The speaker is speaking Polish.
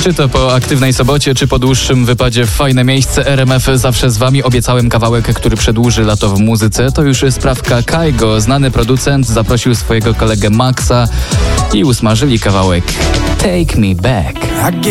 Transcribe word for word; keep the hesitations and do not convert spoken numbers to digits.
Czy to po aktywnej sobocie, czy po dłuższym wypadzie w fajne miejsce, R M F zawsze z wami. Obiecałem kawałek, który przedłuży lato w muzyce. To już sprawka Kaigo. Znany producent zaprosił swojego kolegę Maxa i usmażyli kawałek Take Me Back.